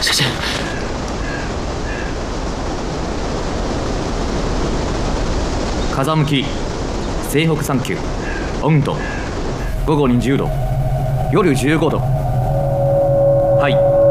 先生。 風向き西北3級、温度午後20度、夜15度。はい。